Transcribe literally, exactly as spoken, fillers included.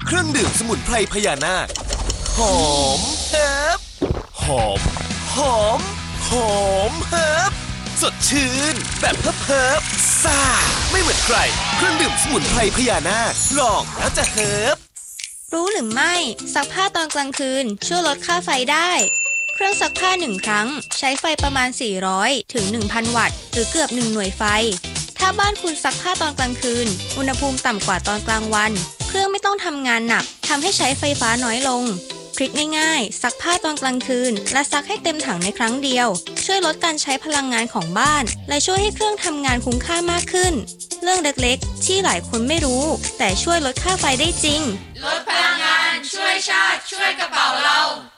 เครื่องดื่มสมุนไพรพญานาคหอมเฮิบหอมหอมหอมเฮิบสดชื่นแบบเฮิบเฮิบซ่าไม่เหมือนใครเครื่องดื่มสมุนไพรพญานาคลองแล้วจะเฮิบรู้หรือไม่ซักผ้าตอนกลางคืนช่วยลดค่าไฟได้เครื่องซักผ้าหนึ่งครั้งใช้ไฟประมาณสี่ร้อยถึง หนึ่งพัน วัตต์หรือเกือบหนึ่งหน่วยไฟถ้าบ้านคุณซักผ้าตอนกลางคืนอุณหภูมิต่ำกว่าตอนกลางวันเครื่องไม่ต้องทำงานหนักทำให้ใช้ไฟฟ้าน้อยลงทริคง่ายๆซักผ้าตอนกลางคืนและซักให้เต็มถังในครั้งเดียวช่วยลดการใช้พลังงานของบ้านและช่วยให้เครื่องทำงานคุ้มค่ามากขึ้นเรื่องเล็กๆที่หลายคนไม่รู้แต่ช่วยลดค่าไฟได้จริงลดพลังงานช่วยชาติช่วยกระเป๋าเรา